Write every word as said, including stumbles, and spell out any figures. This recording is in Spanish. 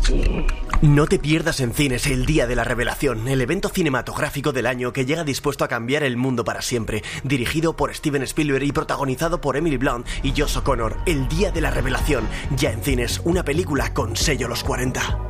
No te pierdas en cines el Día de la Revelación, el evento cinematográfico del año que llega dispuesto a cambiar el mundo para siempre. Dirigido por Steven Spielberg y protagonizado por Emily Blunt y Josh O'Connor. El Día de la Revelación, ya en cines, una película con sello los cuarenta.